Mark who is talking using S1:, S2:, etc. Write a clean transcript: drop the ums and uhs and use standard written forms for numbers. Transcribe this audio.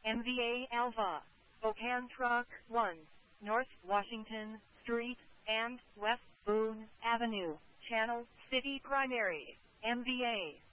S1: MVA Alpha, Okan Truck 1, North Washington Street, and West Boone Avenue, Channel City Primary, MVA.